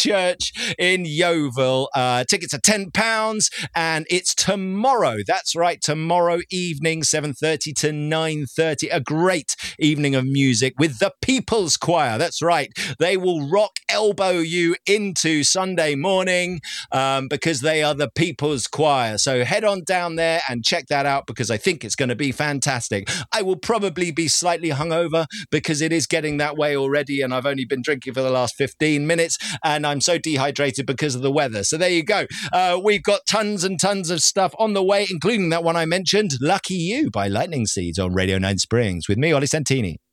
Church in Yeovil. Tickets are £10 and it's tomorrow. That's right, tomorrow evening, 7:30 to 9:30. A great evening of music with the People's Choir. That's right. They will elbow you into Sunday morning because they are the People's Choir. So head on down there and check that out because I think it's going to be fantastic. I will probably be slightly hungover because it is getting that way already and I've only been drinking for the last 15 minutes and I'm so dehydrated because of the weather. So there you go. We've got tons and tons of stuff on the way, including that one I mentioned, Lucky You by Lightning Seeds on Radio 9 Springs with me, Ollie Santini.